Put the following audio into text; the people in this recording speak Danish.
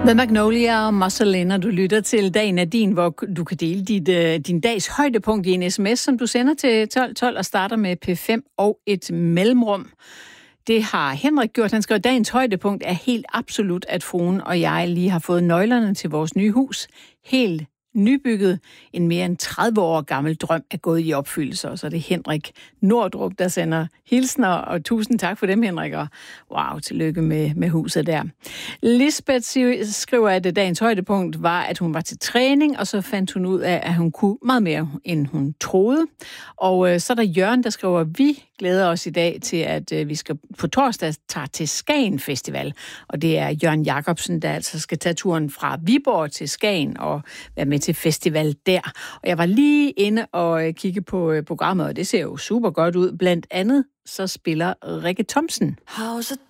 The Magnolia og Muscle, du lytter til Dagen er din, hvor du kan dele din dags højdepunkt i en sms, som du sender til 1212 og starter med P5 og et mellemrum. Det har Henrik gjort. Han skrev, at dagens højdepunkt er helt absolut, at fruen og jeg lige har fået nøglerne til vores nye hus. Helt nybygget. En mere end 30 år gammel drøm er gået i opfyldelse. Og så er det Henrik Nordrup, der sender hilsner, og tusind tak for dem, Henrik. Og wow, tillykke med huset der. Lisbeth skriver, at dagens højdepunkt var, at hun var til træning, og så fandt hun ud af, at hun kunne meget mere, end hun troede. Og så er der Jørgen, der skriver, vi glæder os i dag til, at vi skal på torsdag tage til Skagen Festival. Og det er Jørgen Jacobsen, der altså skal tage turen fra Viborg til Skagen og være med til festival der. Og jeg var lige inde og kigge på programmet, og det ser jo super godt ud. Blandt andet så spiller Rikke Thomsen. How's a